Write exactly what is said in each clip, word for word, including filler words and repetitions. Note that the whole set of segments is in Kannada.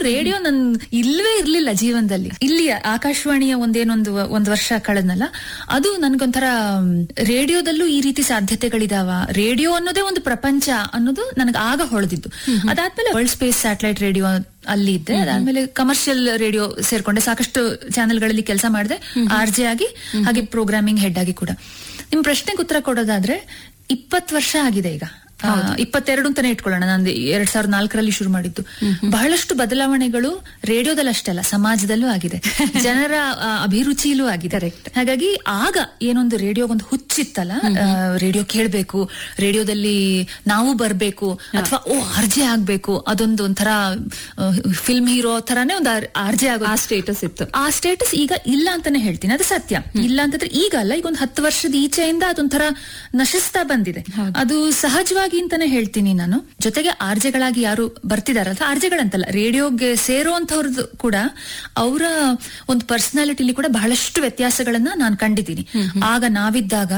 ರೇಡಿಯೋ ನನ್ ಇಲ್ವೇ ಇರ್ಲಿಲ್ಲ ಜೀವನದಲ್ಲಿ. ಇಲ್ಲಿ ಆಕಾಶವಾಣಿಯ ಒಂದೇನೊಂದು ಒಂದ್ ವರ್ಷ ಕಳೆದ್ನಲ್ಲ, ಅದು ನನ್ಗೊಂಥರ ರೇಡಿಯೋದಲ್ಲೂ ಈ ರೀತಿ ಸಾಧ್ಯತೆಗಳಿದಾವ, ರೇಡಿಯೋ ಅನ್ನೋದೇ ಒಂದು ಪ್ರಪಂಚ ಅನ್ನೋದು ನನಗೆ ಆಗ ಹೊಳೆದಿದ್ದು. ಅದಾದ್ಮೇಲೆ ವರ್ಲ್ಡ್ ಸ್ಪೇಸ್ ಸ್ಯಾಟಲೈಟ್ ರೇಡಿಯೋ ಅಲ್ಲಿ ಇದ್ದೆ. ಅದಾದ್ಮೇಲೆ ಕಮರ್ಷಿಯಲ್ ರೇಡಿಯೋ ಸೇರ್ಕೊಂಡೆ, ಸಾಕಷ್ಟು ಚಾನೆಲ್ಗಳಲ್ಲಿ ಕೆಲಸ ಮಾಡಿದೆ, ಆರ್ ಜೆ ಆಗಿ, ಹಾಗೆ ಪ್ರೋಗ್ರಾಮಿಂಗ್ ಹೆಡ್ ಆಗಿ ಕೂಡ. ನಿಮ್ ಪ್ರಶ್ನೆಗೆ ಉತ್ತರ ಕೊಡೋದಾದ್ರೆ ಇಪ್ಪತ್ತು ವರ್ಷ ಆಗಿದೆ ಈಗ, ಇಪ್ಪತ್ತೆರಡು ಅಂತಾನೆ ಇಟ್ಕೊಳ್ಳೋಣ. ನಾನು ಎರಡ್ ಸಾವಿರದ ನಾಲ್ಕರಲ್ಲಿ ಶುರು ಮಾಡಿದ್ದು. ಬಹಳಷ್ಟು ಬದಲಾವಣೆಗಳು ರೇಡಿಯೋದಲ್ಲಿ ಅಷ್ಟೇ ಅಲ್ಲ, ಸಮಾಜದಲ್ಲೂ ಆಗಿದೆ, ಜನರ ಅಭಿರುಚಿಯಲ್ಲೂ ಆಗಿದೆ. ಹಾಗಾಗಿ ಆಗ ಏನೊಂದು ರೇಡಿಯೋಗೊಂದು ಹುಚ್ಚಿತ್ತಲ್ಲ, ರೇಡಿಯೋ ಕೇಳ್ಬೇಕು, ರೇಡಿಯೋದಲ್ಲಿ ನಾವು ಬರ್ಬೇಕು, ಅಥವಾ ಓ ಆರ್ಜೆ ಆಗ್ಬೇಕು, ಅದೊಂದು ಒಂಥರ ಫಿಲ್ಮ್ ಹೀರೋ ತರಾನೇ ಒಂದು ಆರ್ಜೆ ಆಗೋ ಆ ಸ್ಟೇಟಸ್ ಇತ್ತು. ಆ ಸ್ಟೇಟಸ್ ಈಗ ಇಲ್ಲ ಅಂತಾನೆ ಹೇಳ್ತೀನಿ. ಅದು ಸತ್ಯ. ಇಲ್ಲ ಅಂತಂದ್ರೆ ಈಗ ಅಲ್ಲ, ಈಗ ಒಂದು ಹತ್ತು ವರ್ಷದ ಈಚೆಯಿಂದ ಅದೊಂಥರ ನಶಿಸ್ತಾ ಬಂದಿದೆ. ಅದು ಸಹಜವಾಗಿ ಅಂತಾನೆ ಹೇಳ್ತೀನಿ ನಾನು. ಜೊತೆಗೆ ಆರ್ಜೆಗಳಾಗಿ ಯಾರು ಬರ್ತಿದಾರಲ್ಲ, ಆರ್ಜೆಗಳಂತಲ್ಲ, ರೇಡಿಯೋಗೆ ಸೇರುವಂತವ್ರದ್ದು ಕೂಡ ಅವರ ಒಂದು ಪರ್ಸನಾಲಿಟಿಲಿ ಕೂಡ ಬಹಳಷ್ಟು ವ್ಯತ್ಯಾಸಗಳನ್ನ ನಾನು ಕಂಡಿದ್ದೀನಿ. ಆಗ ನಾವಿದ್ದಾಗ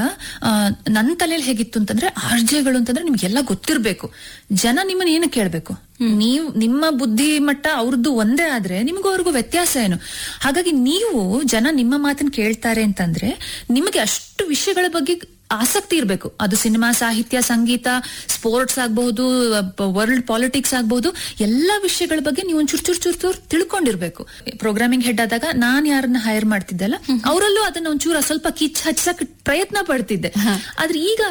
ನನ್ನ ತಲೆಯಲ್ಲಿ ಹೇಗಿತ್ತು ಅಂತಂದ್ರೆ, ಆರ್ಜೆಗಳು ಅಂತಂದ್ರೆ ನಿಮ್ಗೆಲ್ಲ ಗೊತ್ತಿರ್ಬೇಕು, ಜನ ನಿಮ್ಮನ್ನ ಏನು ಕೇಳ್ಬೇಕು, ನೀವು ನಿಮ್ಮ ಬುದ್ಧಿ ಮಟ್ಟ ಅವ್ರದ್ದು ಒಂದೇ ಆದ್ರೆ ನಿಮಗೂ ಅವ್ರಿಗೂ ವ್ಯತ್ಯಾಸ ಏನು. ಹಾಗಾಗಿ ನೀವು ಜನ ನಿಮ್ಮ ಮಾತನ್ನ ಕೇಳ್ತಾರೆ ಅಂತಂದ್ರೆ ನಿಮಗೆ ಅಷ್ಟು ವಿಷಯಗಳ ಬಗ್ಗೆ ಆಸಕ್ತಿ ಇರಬೇಕು. ಅದು ಸಿನಿಮಾ, ಸಾಹಿತ್ಯ, ಸಂಗೀತ, ಸ್ಪೋರ್ಟ್ಸ್ ಆಗಬಹುದು, ವರ್ಲ್ಡ್ ಪಾಲಿಟಿಕ್ಸ್ ಆಗಬಹುದು, ಎಲ್ಲಾ ವಿಷಯಗಳ ಬಗ್ಗೆ ನೀವು ಒಂದ್ ಚೂರ್ ಚೂರ್ ಚೂರ್ ಚೂರ್ ತಿಳ್ಕೊಂಡಿರ್ಬೇಕು. ಪ್ರೋಗ್ರಾಮಿಂಗ್ ಹೆಡ್ ಆದಾಗ ನಾನ್ ಯಾರನ್ನ ಹೈರ್ ಮಾಡ್ತಿದ್ದಲ್ಲ, ಅವರಲ್ಲೂ ಅದನ್ನ ಒಂಚೂರ ಸ್ವಲ್ಪ ಕಿಚ್ ಹಚ್ಚಕ್ ಪ್ರಯತ್ನ ಪಡ್ತಿದ್ದೆ. ಆದ್ರೆ ಈಗ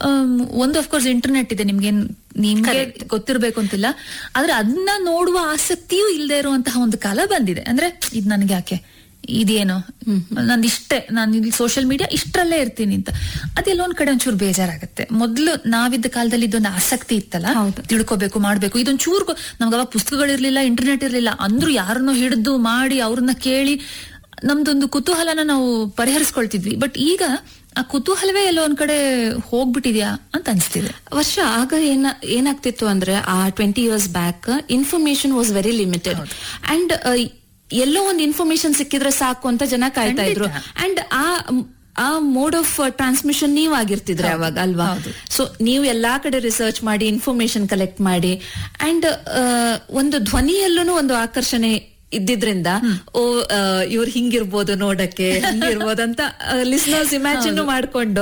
ಒಂದು ಅಫ್ಕೋರ್ಸ್ ಇಂಟರ್ನೆಟ್ ಇದೆ, ನಿಮ್ಗೇನ್ ನಿಮ್ಗೆ ಗೊತ್ತಿರ್ಬೇಕು ಅಂತಿಲ್ಲ, ಆದ್ರೆ ಅದನ್ನ ನೋಡುವ ಆಸಕ್ತಿಯೂ ಇಲ್ಲದೆ ಇರುವಂತಹ ಒಂದು ಕಾಲ ಬಂದಿದೆ. ಅಂದ್ರೆ ಇದ್ ನನ್ಗೆ ಯಾಕೆ, ಇದೇನು ನಂದು ಇಷ್ಟೇ, ನಾನು ಇಲ್ಲಿ ಸೋಷಿಯಲ್ ಮೀಡಿಯಾ ಇಷ್ಟರಲ್ಲೇ ಇರ್ತೀನಿ ಅಂತ, ಅದೆಲ್ಲ ಒಂದ್ ಕಡೆ ಒಂಚೂರು ಬೇಜಾರಾಗುತ್ತೆ. ಮೊದ್ಲು ನಾವಿದ್ದ ಕಾಲದಲ್ಲಿ ಇದೊಂದು ಆಸಕ್ತಿ ಇತ್ತಲ್ಲ, ತಿಳ್ಕೊಬೇಕು, ಮಾಡ್ಬೇಕು. ಇದೊಂದ್ ಚೂರು ನಮ್ಗೆ ಅವಾಗ ಪುಸ್ತಕಗಳಿರ್ಲಿಲ್ಲ, ಇಂಟರ್ನೆಟ್ ಇರ್ಲಿಲ್ಲ, ಅಂದ್ರೂ ಯಾರನ್ನೋ ಹಿಡಿದು ಮಾಡಿ ಅವ್ರನ್ನ ಕೇಳಿ ನಮ್ದೊಂದು ಕುತೂಹಲನ ನಾವು ಪರಿಹರಿಸ್ಕೊಳ್ತಿದ್ವಿ. ಬಟ್ ಈಗ ಆ ಕುತೂಹಲವೇ ಎಲ್ಲೋ ಒಂದ್ ಕಡೆ ಹೋಗ್ಬಿಟ್ಟಿದ್ಯಾ ಅಂತ ಅನ್ಸ್ತಿದೆ. ವರ್ಷ ಆಗ ಏನ ಏನಾಗ್ತಿತ್ತು ಅಂದ್ರೆ, ಆ twenty years back information was very limited, and ಎಲ್ಲೋ ಒಂದು ಇನ್ಫಾರ್ಮೇಶನ್ ಸಿಕ್ಕಿದ್ರೆ ಸಾಕು ಅಂತ ಜನ ಕಾಯ್ತಾ ಇದ್ರು. ಅಂಡ್ ಆ ಆ ಮೋಡ್ ಆಫ್ ಟ್ರಾನ್ಸ್ಮಿಷನ್ ನೀವ್ ಆಗಿರ್ತಿದ್ರೆ ಅವಾಗ ಅಲ್ವಾ. ಸೊ ನೀವು ಎಲ್ಲಾ ಕಡೆ ರಿಸರ್ಚ್ ಮಾಡಿ ಇನ್ಫಾರ್ಮೇಶನ್ ಕಲೆಕ್ಟ್ ಮಾಡಿ, ಅಂಡ್ ಒಂದು ಧ್ವನಿಯಲ್ಲೂ ಒಂದು ಆಕರ್ಷಣೆ ಇದ್ದಿದ್ರಿಂದ, ಓ ಇವ್ರು ಹಿಂಗಿರ್ಬೋದು ನೋಡಕ್ಕೆ, ಹಿಂಗಿರ್ಬೋದು ಅಂತ ಲಿಸ್ನರ್ಸ್ ಇಮ್ಯಾಜಿನ್ ಮಾಡ್ಕೊಂಡು,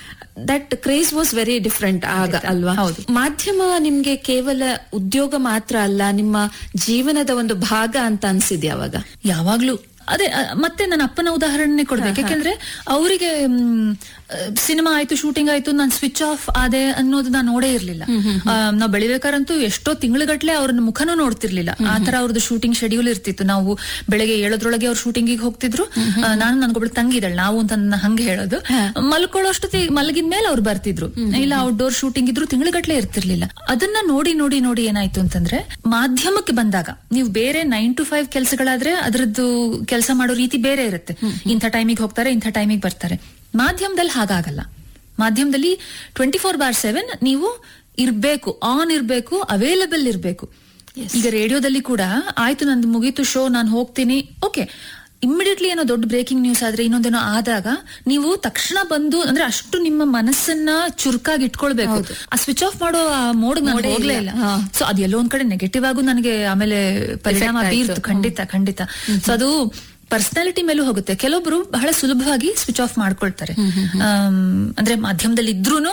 that craze was very different ಆಗ ಅಲ್ವಾ. ಮಾಧ್ಯಮ ನಿಮ್ಗೆ ಕೇವಲ ಉದ್ಯೋಗ ಮಾತ್ರ ಅಲ್ಲ, ನಿಮ್ಮ ಜೀವನದ ಒಂದು ಭಾಗ ಅಂತ ಅನ್ಸಿದ್ಯಾ ಅವಾಗ? ಯಾವಾಗ್ಲೂ ಅದೇ. ಮತ್ತೆ ನನ್ನ ಅಪ್ಪನ ಉದಾಹರಣೆ ಕೊಡ್ಬೇಕು, ಯಾಕೆಂದ್ರೆ ಅವರಿಗೆ ಸಿನಿಮಾ ಆಯ್ತು, ಶೂಟಿಂಗ್ ಆಯ್ತು, ನಾನು ಸ್ವಿಚ್ ಆಫ್ ಆದೆ ಅನ್ನೋದು ನಾನು ನೋಡೇ ಇರ್ಲಿಲ್ಲ. ನಾವ್ ಬೆಳಿಬೇಕಾರಂತೂ ಎಷ್ಟೋ ತಿಂಗಳುಗಟ್ಲೆ ಅವ್ರನ್ನ ಮುಖನೂ ನೋಡ್ತಿರ್ಲಿಲ್ಲ. ಆತರ ಅವ್ರದ್ದು ಶೂಟಿಂಗ್ ಶೆಡ್ಯೂಲ್ ಇರ್ತಿತ್ತು. ನಾವು ಬೆಳಗ್ಗೆ ಏಳೋದ್ರೊಳಗೆ ಅವ್ರು ಶೂಟಿಂಗಿಗೆ ಹೋಗ್ತಿದ್ರು, ನಾನು ನನ್ಗೊಬ್ಳು ತಂಗಿದಳು, ನಾವು ಅಂತ ಹಂಗೆ ಹೇಳೋದು. ಮಲ್ಕೊಳ್ಳೋಷ್ಟೊತ್ತಿ ಮಲಗಿದ ಅವ್ರು ಬರ್ತಿದ್ರು, ಇಲ್ಲ ಔಟ್ಡೋರ್ ಶೂಟಿಂಗ್ ಇದ್ರು ತಿಂಗಳುಗಟ್ಲೆ ಇರ್ತಿರ್ಲಿಲ್ಲ. ಅದನ್ನ ನೋಡಿ ನೋಡಿ ನೋಡಿ ಏನಾಯ್ತು ಅಂತಂದ್ರೆ, ಮಾಧ್ಯಮಕ್ಕೆ ಬಂದಾಗ ನೀವು ಬೇರೆ ನೈನ್ ಟು ಫೈವ್ ಕೆಲಸಗಳಾದ್ರೆ ಅದರದ್ದು ಕೆಲಸ ಮಾಡೋ ರೀತಿ ಬೇರೆ ಇರುತ್ತೆ. ಇಂಥ ಟೈಮಿಗೆ ಹೋಗ್ತಾರೆ, ಇಂಥ ಟೈಮಿಗೆ ಬರ್ತಾರೆ. ಮಾಧ್ಯಮದಲ್ಲಿ ಹಾಗಾಗಲ್ಲ. ಮಾಧ್ಯಮದಲ್ಲಿ ಟ್ವೆಂಟಿ ಫೋರ್ ಬಾರ್ ಸೆವೆನ್ ನೀವು ಇರ್ಬೇಕು, ಆನ್ ಇರ್ಬೇಕು, ಅವೈಲಬಲ್ ಇರ್ಬೇಕು. ಈಗ ರೇಡಿಯೋದಲ್ಲಿ ಕೂಡ ಆಯ್ತು, ನಂದು ಮುಗೀತು ಶೋ, ನಾನು ಹೋಗ್ತೀನಿ, ಓಕೆ, ಇಮ್ಮಿಡಿಯೇಟ್ಲಿ ಏನೋ ದೊಡ್ಡ ಬ್ರೇಕಿಂಗ್ ನ್ಯೂಸ್ ಆದ್ರೆ, ಇನ್ನೊಂದೇನೋ ಆದಾಗ ನೀವು ತಕ್ಷಣ ಬಂದು, ಅಂದ್ರೆ ಅಷ್ಟು ನಿಮ್ಮ ಮನಸ್ಸನ್ನ ಚುರುಕಾಗಿ ಇಟ್ಕೊಳ್ಬೇಕು. ಆ ಸ್ವಿಚ್ ಆಫ್ ಮಾಡೋ ಮೋಡ್ ನಾನು ಹೋಗ್ಲೇ ಇಲ್ಲ. ಸೊ ಅದು ಎಲ್ಲೋ ಒಂದ್ ಕಡೆ ನೆಗೆಟಿವ್ ಆಗು ನನಗೆ ಆಮೇಲೆ ಪರಿಣಾಮ ಬೀರ್ತು. ಖಂಡಿತ ಖಂಡಿತ. ಸೊ ಅದು ಪರ್ಸನಾಲಿಟಿ ಮೇಲೂ ಹೋಗುತ್ತೆ. ಕೆಲವೊಬ್ರು ಬಹಳ ಸುಲಭವಾಗಿ ಸ್ವಿಚ್ ಆಫ್ ಮಾಡ್ಕೊಳ್ತಾರೆ. ಅಂದ್ರೆ ಮಾಧ್ಯಮದಲ್ಲಿ ಇದ್ರೂನು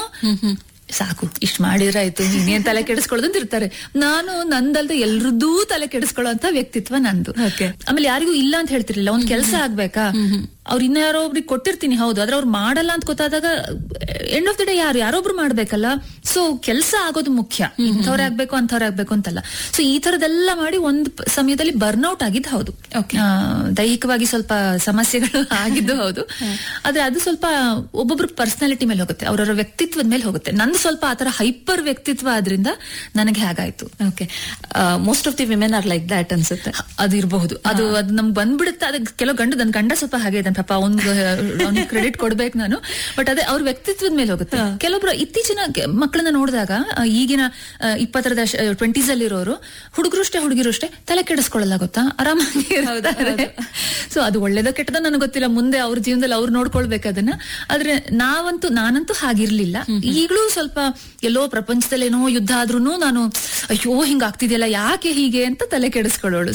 ಸಾಕು, ಇಷ್ಟ ಮಾಡಿದ್ರೆ ಆಯ್ತು, ಇನ್ನೇನ್ ತಲೆ ಕೆಡಿಸ್ಕೊಳ್ಳೋದಂತ ಇರ್ತಾರೆ. ನಾನು ನಂದಲ್ದೆ ಎಲ್ರದ್ದೂ ತಲೆ ಕೆಡಿಸ್ಕೊಳ್ಳೋ ಅಂತ ವ್ಯಕ್ತಿತ್ವ ನಂದು. ಆಮೇಲೆ ಯಾರಿಗೂ ಇಲ್ಲ ಅಂತ ಹೇಳ್ತಿರ್ಲಿಲ್ಲ. ಒಂದ್ ಕೆಲಸ ಆಗ್ಬೇಕಾ, ಅವ್ರು ಇನ್ನ ಯಾರೋ ಒಬ್ರಿಗೆ ಕೊಟ್ಟಿರ್ತೀನಿ, ಹೌದು, ಆದ್ರೆ ಅವ್ರು ಮಾಡಲ್ಲ ಅಂತ ಗೊತ್ತಾದಾಗ ಎಂಡ್ ಆಫ್ ದ ಡೇ ಯಾರು ಯಾರೊಬ್ರು ಮಾಡ್ಬೇಕಲ್ಲ. ಸೊ ಕೆಲಸ ಆಗೋದು ಮುಖ್ಯ. ಇಂಥವ್ರೆ ಆಗ್ಬೇಕು, ಅಂಥವ್ರೆ ಆಗ್ಬೇಕು ಅಂತಲ್ಲ. ಸೊ ಈ ತರದೆಲ್ಲ ಮಾಡಿ ಒಂದ್ ಸಮಯದಲ್ಲಿ ಬರ್ನ್ಔಟ್ ಆಗಿದ್ದು ಹೌದು, ದೈಹಿಕವಾಗಿ ಸ್ವಲ್ಪ ಸಮಸ್ಯೆಗಳು ಆಗಿದ್ದು ಹೌದು. ಆದ್ರೆ ಅದು ಸ್ವಲ್ಪ ಒಬ್ಬೊಬ್ರು ಪರ್ಸನಾಲಿಟಿ ಮೇಲೆ ಹೋಗುತ್ತೆ, ಅವರವರ ವ್ಯಕ್ತಿತ್ವದ ಮೇಲೆ ಹೋಗುತ್ತೆ. ನಂದು ಸ್ವಲ್ಪ ಆತರ ಹೈಪರ್ ವ್ಯಕ್ತಿತ್ವ ಆದ್ರಿಂದ ನನಗೆ ಹಾಗಾಯ್ತು. Okay, most of the women are like that ಅನ್ಸುತ್ತೆ. ಅದು ಇರಬಹುದು, ಅದು ಅದು ನಮ್ಗೆ ಬಂದ್ಬಿಡುತ್ತೆ. ಅದಕ್ಕೆ ಕೆಲವು ಗಂಡು, ನನ್ ಗಂಡ ಸ್ವಲ್ಪ ಹಾಗೆ ಇದ್ದಾನೆ ಪಾಪ, ಅವ್ನಿಗೆ ಅವ್ನಿಗೆ ಕ್ರೆಡಿಟ್ ಕೊಡ್ಬೇಕು ನಾನು. ಬಟ್ ಅದೇ ಅವ್ರ ವ್ಯಕ್ತಿತ್ವದ ಮೇಲೆ ಹೋಗುತ್ತೆ. ಕೆಲವೊಬ್ರು ಇತ್ತೀಚಿನ ಮಕ್ಕಳನ್ನ ನೋಡಿದಾಗ, ಈಗಿನ ಇಪ್ಪತ್ತರ ದಶ ಟ್ವೆಂಟೀಸ್ ಅಲ್ಲಿ ಇರೋರು ಹುಡುಗರು ಅಷ್ಟೇ ಹುಡುಗಿರು ಅಷ್ಟೇ ತಲೆ ಕೆಡಿಸ್ಕೊಳ್ಳಲ್ಲ, ಗೊತ್ತಾ, ಆರಾಮಾಗಿ ಇರ್ತಾರೆ. ಸೊ ಅದು ಒಳ್ಳೇದ ಕೆಟ್ಟದ ನನಗೆ ಗೊತ್ತಿಲ್ಲ, ಮುಂದೆ ಅವ್ರ ಜೀವನದಲ್ಲಿ ಅವ್ರು ನೋಡ್ಕೊಳ್ಬೇಕು ಅದನ್ನ. ಆದ್ರೆ ನಾವಂತೂ ನಾನಂತೂ ಹಾಗಿರ್ಲಿಲ್ಲ. ಈಗಲೂ ಸ್ವಲ್ಪ ಎಲ್ಲೋ ಪ್ರಪಂಚದಲ್ಲಿ ಏನೋ ಯುದ್ಧ ಆದ್ರೂ ನಾನು ಅಯ್ಯೋ ಹಿಂಗಾಗ್ತಿದೆಯಲ್ಲ, ಯಾಕೆ ಹೀಗೆ ಅಂತ ತಲೆ ಕೆಡಿಸ್ಕೊಳ್ಳೋಳು.